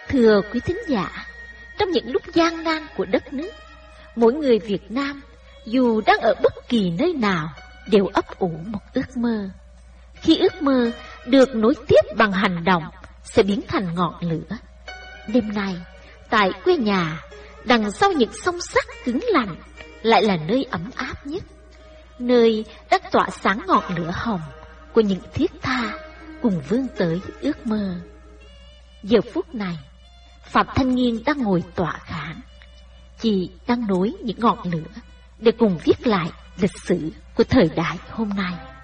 Thưa quý thính giả, trong những lúc gian nan của đất nước, mỗi người Việt Nam dù đang ở bất kỳ nơi nào đều ấp ủ một ước mơ. Khi ước mơ được nối tiếp bằng hành động sẽ biến thành ngọn lửa. Đêm nay, tại quê nhà, đằng sau những song sắt cứng lạnh lại là nơi ấm áp nhất, nơi đã tỏa sáng ngọn lửa hồng của những thiết tha cùng vươn tới ước mơ. Giờ phút này, Phạm Thanh Nghiên đang ngồi tọa kháng. Chị đang nối những ngọn lửa để cùng viết lại lịch sử của thời đại hôm nay.